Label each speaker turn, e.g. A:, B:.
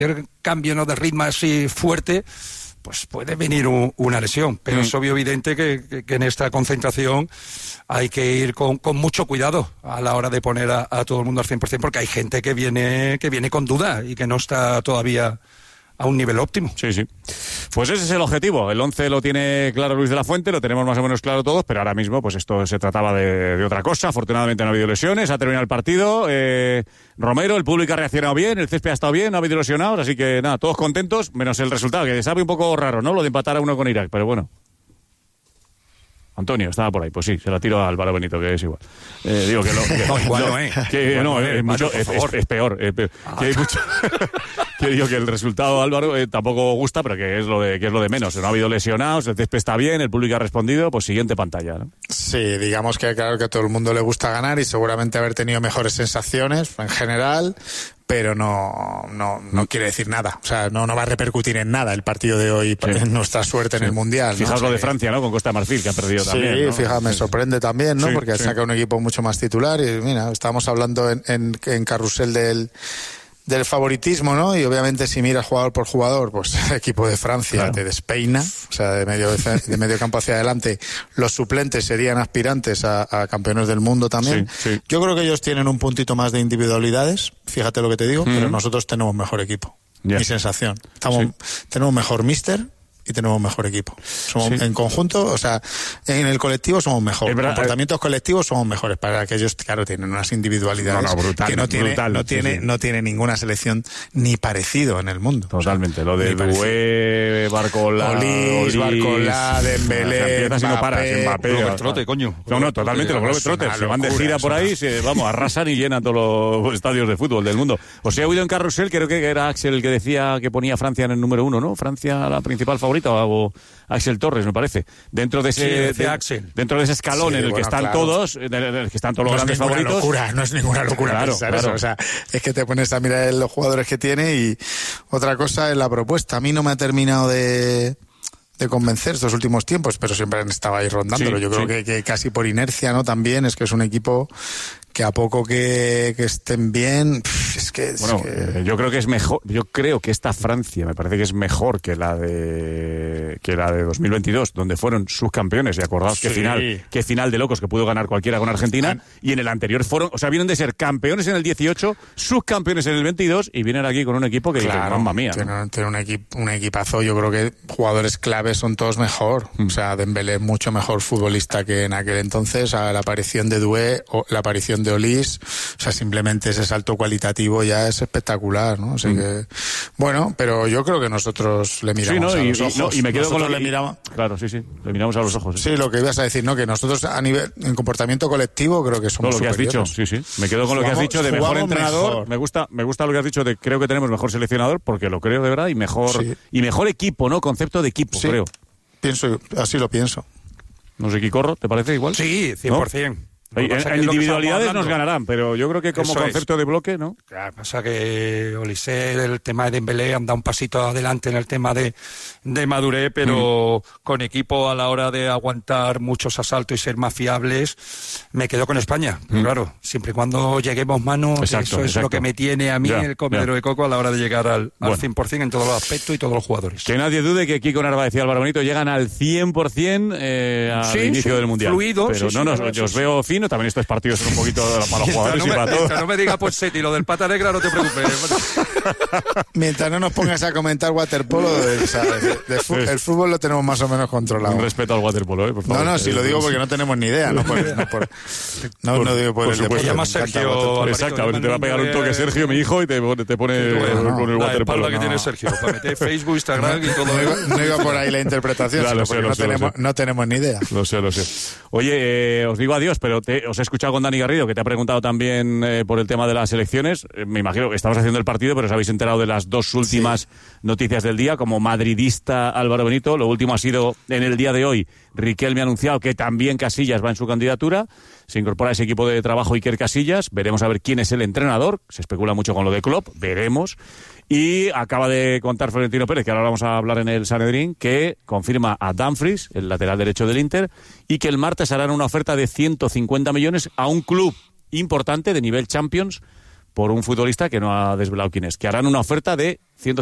A: cambio, ¿no?, de ritmo así fuerte, pues puede venir una lesión. Pero es obvio, evidente que en esta concentración hay que ir con mucho cuidado a la hora de poner a todo el mundo al 100%, porque hay gente que viene con duda y que no está todavía a un nivel óptimo.
B: Sí, sí. Pues ese es el objetivo. El 11 lo tiene claro Luis de la Fuente, lo tenemos más o menos claro todos, pero ahora mismo pues esto se trataba de otra cosa. Afortunadamente no ha habido lesiones, ha terminado el partido. Romero, el público ha reaccionado bien, el césped ha estado bien, no ha habido lesionados, así que nada, todos contentos, menos el resultado, que sabe un poco raro, ¿no?, lo de empatar a uno con Irak, pero bueno. Antonio estaba por ahí, pues sí, se la tiro a Álvaro Benito, que es igual. Digo que es peor. Que hay mucho. Que digo que el resultado, Álvaro, tampoco gusta, pero que es lo de menos. No ha habido lesionados, el césped está bien, el público ha respondido, pues siguiente pantalla, ¿no?
C: Sí, digamos que claro que a todo el mundo le gusta ganar y seguramente haber tenido mejores sensaciones en general, pero no quiere decir nada. O sea, no va a repercutir en nada el partido de hoy en nuestra suerte en el Mundial, ¿no?
B: Fijaos lo de Francia, ¿no?, con Costa de Marfil, que ha perdido también, ¿no?
C: Sí, fíjate, me sorprende también, ¿no? Porque saca un equipo mucho más titular y mira, estábamos hablando en carrusel del favoritismo, ¿no? Y obviamente si miras jugador por jugador, pues el equipo de Francia te despeina, o sea, de medio campo hacia adelante, los suplentes serían aspirantes a campeones del mundo también. Sí. Yo creo que ellos tienen un puntito más de individualidades, fíjate lo que te digo, pero nosotros tenemos mejor equipo. Mi sensación. Tenemos mejor míster y tenemos mejor equipo. En conjunto, o sea, en el colectivo somos mejores. Comportamientos colectivos somos mejores. Para que ellos, claro, tienen unas individualidades que no tiene ninguna selección ni parecido en el mundo.
B: Totalmente. Lo de Doué, Barcola,
C: Dembélé,
B: Mbappé,
A: Robert Trotte, coño.
B: No, totalmente. Los Robert Trotte se van de gira por ahí, arrasan y llenan todos los estadios de fútbol del mundo. Os he oído en Carrusel, creo que era Axel el que decía que ponía a Francia en el número 1, ¿no? Francia la principal favorita, o Axel Torres, me parece. Dentro de ese escalón en el que están todos, en el que están todos los grandes favoritos.
C: No es ninguna locura pensar eso. O sea, es que te pones a mirar los jugadores que tiene y otra cosa es la propuesta. A mí no me ha terminado de convencer estos últimos tiempos, pero siempre han estado ahí rondándolo. Yo creo que casi por inercia, ¿no? También es que es un equipo que a poco que estén bien,
B: yo creo que es mejor. Yo creo que esta Francia me parece que es mejor que la de 2022, donde fueron subcampeones. Y acordaos qué final de locos que pudo ganar cualquiera con Argentina. Y en el anterior vienen de ser campeones en el 18, subcampeones en el 22 y vienen aquí con un equipo que mamma mía, ¿no?
C: Tiene un equipazo. Yo creo que jugadores claves son todos mejor. O sea, Dembélé es mucho mejor futbolista que en aquel entonces. A la aparición de Doué o la aparición de Olís, o sea, simplemente ese salto cualitativo ya es espectacular, ¿no? Así que, bueno, pero yo creo que nosotros le miramos a los ojos.
B: Y me quedo con lo que
C: le miramos.
B: Claro, le miramos a los ojos.
C: Sí, lo que ibas a decir, ¿no? Que nosotros en comportamiento colectivo creo que somos superiores.
B: Todo lo que has dicho, sí. Me quedo con lo que has dicho de mejor entrenador. Mejor. Me gusta lo que has dicho de creo que tenemos mejor seleccionador, porque lo creo de verdad, y mejor equipo, ¿no? Concepto de equipo, creo.
C: Así lo pienso.
B: No sé, Quicorro, ¿te parece igual?
A: Sí, 100%.
B: ¿No? En individualidades nos ganarán, pero yo creo que como concepto de bloque, ¿no?
A: Claro, pasa que Olise, el tema de Dembélé, han dado un pasito adelante en el tema de madurez, pero con equipo a la hora de aguantar muchos asaltos y ser más fiables, me quedo con España. Claro, siempre y cuando lleguemos manos, eso es lo que me tiene a mí el comedero de coco a la hora de llegar al 100% en todos los aspectos y todos los jugadores.
B: Que nadie dude que Kiko Narváez y Álvaro Benito llegan al 100% al inicio del Mundial.
A: Fluido,
B: pero yo os veo fino. También estos partidos son un poquito para los jugadores y para todos.
A: No me digas Ponseti, lo del pata negra no te preocupes.
C: Mientras no nos pongas a comentar waterpolo, el fútbol lo tenemos más o menos controlado.
B: Un respeto al waterpolo, por favor.
C: No, si lo digo porque no tenemos ni idea. No digo por el deporte.
A: Llama Sergio.
B: Exacto, te va a pegar un toque Sergio, mi hijo, y te pone con el waterpolo.
A: Que tiene Sergio, para meter Facebook, Instagram y todo.
C: No iba por ahí la interpretación, no tenemos ni idea.
B: Lo sé. Oye, os digo adiós, pero os he escuchado con Dani Garrido, que te ha preguntado también por el tema de las elecciones. Me imagino que estamos haciendo el partido, pero os habéis enterado de las dos últimas noticias del día. Como madridista, Álvaro Benito, lo último ha sido en el día de hoy. Riquelme ha anunciado que también Casillas va en su candidatura. Se incorpora a ese equipo de trabajo Iker Casillas. Veremos a ver quién es el entrenador. Se especula mucho con lo de Klopp. Veremos. Y acaba de contar Florentino Pérez, que ahora vamos a hablar en el Sanedrín, que confirma a Dumfries, el lateral derecho del Inter, y que el martes harán una oferta de 150 millones a un club importante de nivel Champions por un futbolista que no ha desvelado quién es, que harán una oferta de